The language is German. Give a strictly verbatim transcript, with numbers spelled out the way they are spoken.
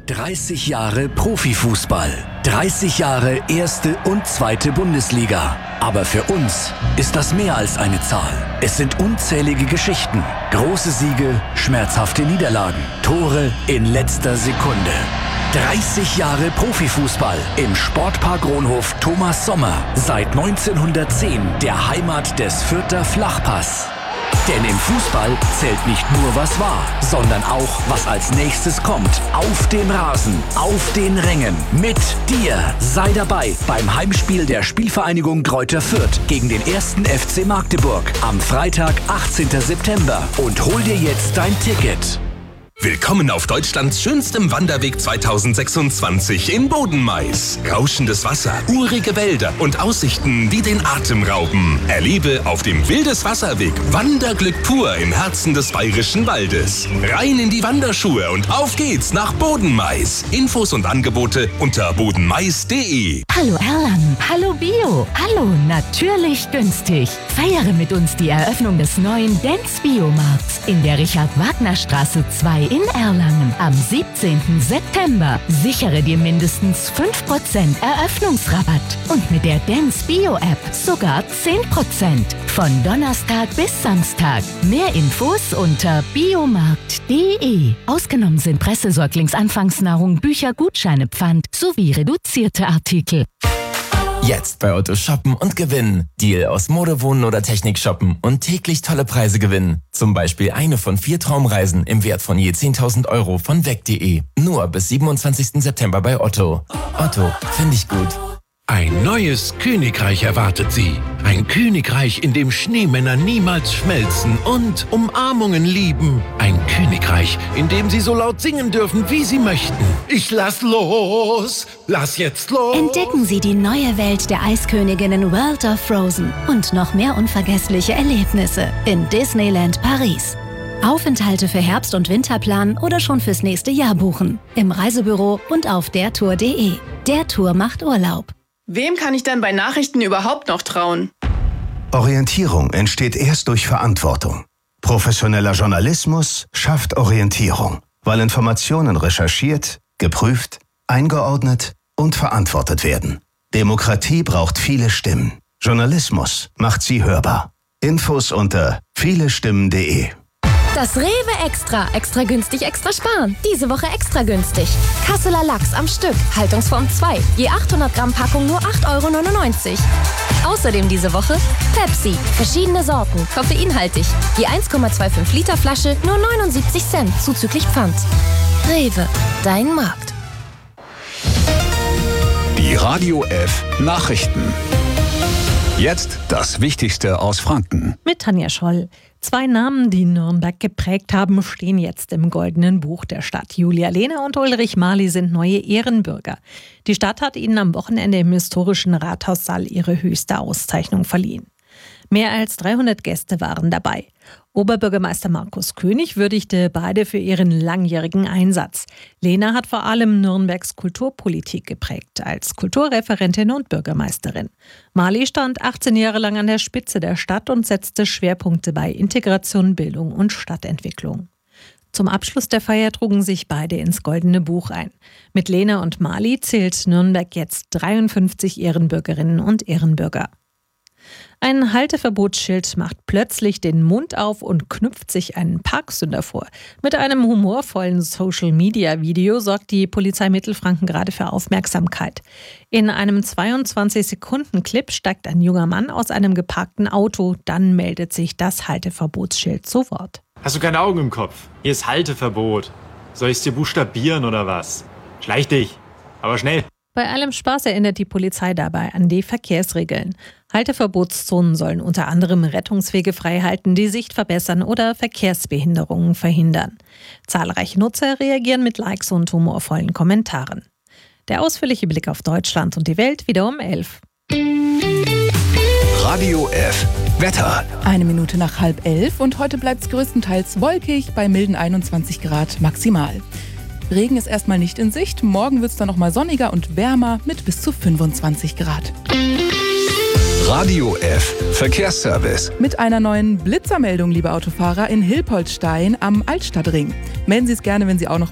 dreißig Jahre Profifußball. dreißig Jahre erste und zweite Bundesliga. Aber für uns ist das mehr als eine Zahl. Es sind unzählige Geschichten. Große Siege, schmerzhafte Niederlagen, Tore in letzter Sekunde. dreißig Jahre Profifußball im Sportpark Ronhof Thomas Sommer. Seit neunzehnhundertzehn der Heimat des Fürther Flachpass. Denn im Fußball zählt nicht nur, was war, sondern auch, was als nächstes kommt. Auf dem Rasen, auf den Rängen, mit dir. Sei dabei beim Heimspiel der Spielvereinigung Greuther Fürth gegen den ersten F C Magdeburg am Freitag, achtzehnten September. Und hol dir jetzt dein Ticket. Willkommen auf Deutschlands schönstem Wanderweg zweitausendsechsundzwanzig in Bodenmais. Rauschendes Wasser, urige Wälder und Aussichten, die den Atem rauben. Erlebe auf dem Wildeswasserweg Wanderglück pur im Herzen des bayerischen Waldes. Rein in die Wanderschuhe und auf geht's nach Bodenmais. Infos und Angebote unter bodenmais punkt de. Hallo Erlangen, hallo Bio, hallo natürlich günstig. Feiere mit uns die Eröffnung des neuen Dance Biomarkts in der Richard-Wagner-Straße zwei in Erlangen am siebzehnten September. Sichere dir mindestens fünf Prozent Eröffnungsrabatt und mit der Dance Bio App sogar zehn Prozent. Von Donnerstag bis Samstag. Mehr Infos unter biomarkt punkt de. Ausgenommen sind Pressesäuglingsanfangsnahrung, Bücher, Gutscheine, Pfand sowie reduzierte Artikel. Jetzt bei Otto shoppen und gewinnen. Deal aus Mode, Wohnen oder Technik shoppen und täglich tolle Preise gewinnen. Zum Beispiel eine von vier Traumreisen im Wert von je zehntausend Euro von weg punkt de. Nur bis siebenundzwanzigsten September bei Otto. Otto, finde ich gut. Ein neues Königreich erwartet Sie. Ein Königreich, in dem Schneemänner niemals schmelzen und Umarmungen lieben. Ein Königreich, in dem Sie so laut singen dürfen, wie Sie möchten. Ich lass los, lass jetzt los. Entdecken Sie die neue Welt der Eisköniginnen World of Frozen und noch mehr unvergessliche Erlebnisse in Disneyland Paris. Aufenthalte für Herbst- und Winterplan oder schon fürs nächste Jahr buchen. Im Reisebüro und auf der tour punkt de. Der Tour macht Urlaub. Wem kann ich denn bei Nachrichten überhaupt noch trauen? Orientierung entsteht erst durch Verantwortung. Professioneller Journalismus schafft Orientierung, weil Informationen recherchiert, geprüft, eingeordnet und verantwortet werden. Demokratie braucht viele Stimmen. Journalismus macht sie hörbar. Infos unter vielestimmen punkt de. Das Rewe Extra. Extra günstig, extra sparen. Diese Woche extra günstig. Kasseler Lachs am Stück. Haltungsform zwei. Je achthundert Gramm Packung nur acht Euro neunundneunzig. Außerdem diese Woche Pepsi. Verschiedene Sorten. Koffeinhaltig. Je eins Komma fünfundzwanzig Liter Flasche nur neunundsiebzig Cent. Zuzüglich Pfand. Rewe. Dein Markt. Die Radio F Nachrichten. Jetzt das Wichtigste aus Franken. Mit Tanja Scholl. Zwei Namen, die Nürnberg geprägt haben, stehen jetzt im Goldenen Buch der Stadt. Julia Lehner und Ulrich Marli sind neue Ehrenbürger. Die Stadt hat ihnen am Wochenende im historischen Rathaussaal ihre höchste Auszeichnung verliehen. Mehr als dreihundert Gäste waren dabei. Oberbürgermeister Markus König würdigte beide für ihren langjährigen Einsatz. Lehner hat vor allem Nürnbergs Kulturpolitik geprägt, als Kulturreferentin und Bürgermeisterin. Marli stand achtzehn Jahre lang an der Spitze der Stadt und setzte Schwerpunkte bei Integration, Bildung und Stadtentwicklung. Zum Abschluss der Feier trugen sich beide ins Goldene Buch ein. Mit Lehner und Marli zählt Nürnberg jetzt dreiundfünfzig Ehrenbürgerinnen und Ehrenbürger. Ein Halteverbotsschild macht plötzlich den Mund auf und knüpft sich einen Parksünder vor. Mit einem humorvollen Social-Media-Video sorgt die Polizei Mittelfranken gerade für Aufmerksamkeit. In einem zweiundzwanzig Sekunden Clip steigt ein junger Mann aus einem geparkten Auto. Dann meldet sich das Halteverbotsschild zu Wort. Hast du keine Augen im Kopf? Hier ist Halteverbot. Soll ich es dir buchstabieren oder was? Schleich dich, aber schnell. Bei allem Spaß erinnert die Polizei dabei an die Verkehrsregeln. Halteverbotszonen sollen unter anderem Rettungswege freihalten, die Sicht verbessern oder Verkehrsbehinderungen verhindern. Zahlreiche Nutzer reagieren mit Likes und humorvollen Kommentaren. Der ausführliche Blick auf Deutschland und die Welt wieder um elf. Radio F Wetter. Eine Minute nach halb elf und heute bleibt es größtenteils wolkig bei milden einundzwanzig Grad maximal. Regen ist erstmal nicht in Sicht. Morgen wird es dann noch mal sonniger und wärmer mit bis zu fünfundzwanzig Grad. Radio F Verkehrsservice. Mit einer neuen Blitzermeldung, liebe Autofahrer, in Hilpoltstein am Altstadtring. Melden Sie es gerne, wenn Sie auch noch